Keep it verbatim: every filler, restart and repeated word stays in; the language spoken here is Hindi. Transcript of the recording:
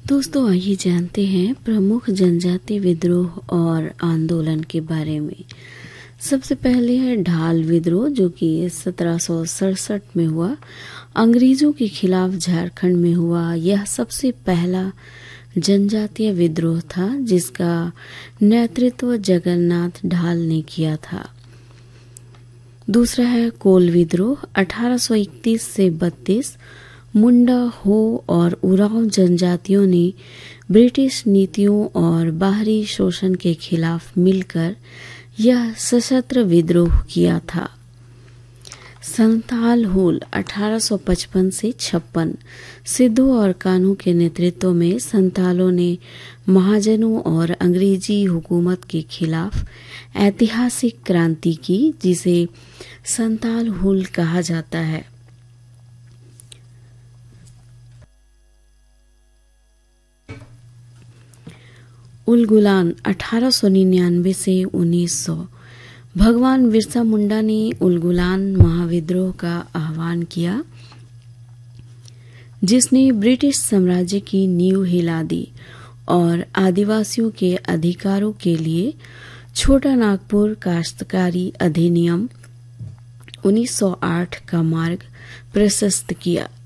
दोस्तों, आइए जानते हैं प्रमुख जनजाति विद्रोह और आंदोलन के बारे में। सबसे पहले है ढाल विद्रोह, जो कि सत्रह सौ सड़सठ में हुआ। अंग्रेजों के खिलाफ झारखंड में हुआ। यह सबसे पहला जनजातीय विद्रोह था जिसका नेतृत्व जगन्नाथ ढाल ने किया था। दूसरा है कोल विद्रोह, अठारह सौ इकतीस से बत्तीस। मुंडा, हो और उरांव जनजातियों ने ब्रिटिश नीतियों और बाहरी शोषण के खिलाफ मिलकर यह सशस्त्र विद्रोह किया था। संताल हुल, अठारह सौ पचपन से छप्पन। सिद्धू और कान्हू के नेतृत्व में संतालों ने महाजनों और अंग्रेजी हुकूमत के खिलाफ ऐतिहासिक क्रांति की, जिसे संताल हुल कहा जाता है। उलगुलान, अठारह सौ निन्यानवे से उन्नीस सौ। भगवान बिरसा मुंडा ने उलगुलान महाविद्रोह का आह्वान किया, जिसने ब्रिटिश साम्राज्य की नींव हिला दी और आदिवासियों के अधिकारों के लिए छोटा नागपुर काश्तकारी अधिनियम उन्नीस सौ आठ का मार्ग प्रशस्त किया।